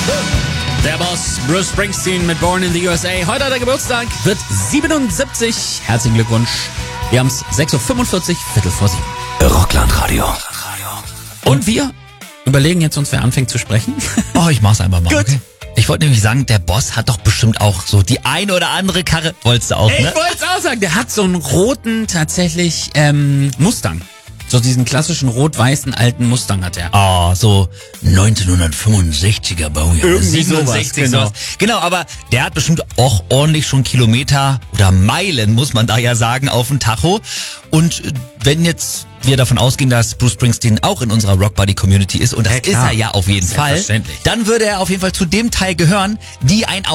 Der Boss Bruce Springsteen mit Born in the USA. Heute hat er Geburtstag, wird 77. Herzlichen Glückwunsch. Wir haben es 6.45 Uhr, Viertel vor 7. Rockland-Radio. Und wir überlegen jetzt uns, wer anfängt zu sprechen. Oh, ich mach's einfach mal. Gut. Okay? Ich wollte nämlich sagen, der Boss hat doch bestimmt auch so die eine oder andere Karre. Wolltest du auch, Ich ne? wollte es auch sagen, der hat so einen roten, tatsächlich, Mustang. So diesen klassischen rot-weißen alten Mustang hat er. Oh, so 1965er Baujahr. Irgendwie 67, sowas, genau. Genau, aber der hat bestimmt auch ordentlich schon Kilometer oder Meilen, muss man da ja sagen, auf dem Tacho. Und wenn jetzt wir davon ausgehen, dass Bruce Springsteen auch in unserer Rockbuddy Community ist, und das Ja, ist klar. er ja auf jeden Fall, Selbstverständlich. dann würde er auf jeden Fall zu dem Teil gehören, die ein